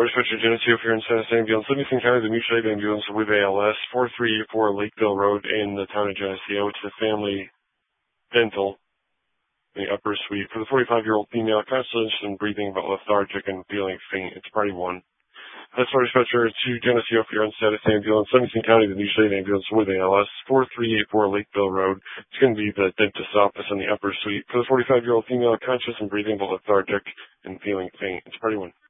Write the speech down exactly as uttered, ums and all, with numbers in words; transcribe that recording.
Dispatcher Geneseo here in Santa Fe Ambulance, Livingston County, the mutual aid ambulance with A L S, four three eight four Lakeville Road in the town of Geneseo. It's the family dental in the upper suite. For the forty-five-year-old female, conscious and breathing but lethargic and feeling faint. It's party one. That's for Dispatcher to Geneseo here in Santa Fe Ambulance, Livingston County, the mutual aid ambulance with A L S, four three eight four Lakeville Road. It's going to be the dentist's office in the upper suite. For the forty-five-year-old female, conscious and breathing but lethargic and feeling faint. It's party one.